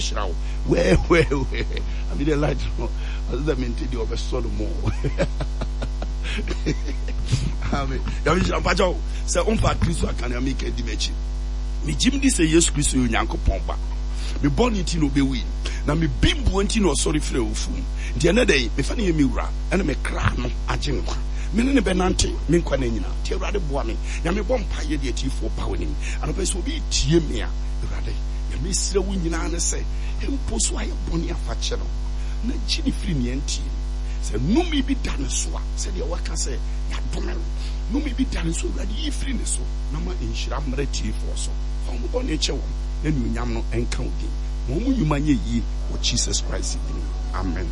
shroud. Where? I mean, the light. Other men take the over sort of more. Amen. Yavish say umpa Kristo akana make a dimension. Me Jim this say yes Kristo Nyankopon ba. Me born into no be win. Na me bimbu enti no sorry frɛ ofum. The other day me fa na me wura and me kra no agye nkwa. Me ne benante me nkwa na nyina. Tie Awurade boa me. Ya me bom paye de atifo pa woni. Ano pe so obi tie me a Awurade. Ya me sire wo nyina na sɛ empo so aye boni afa kye no. Na gyi free ne enti. Sɛ numi bi da ne so a sɛ de waka sɛ ya dome no. Numi bi da ne so Awurade yi free ne so. Na ma enhyira mra tifo so. Fa mo bɔ ne kye wo. Na nuonyam no enka odi. Mo mu nyuma nye yi o Jesus Christ. Amen.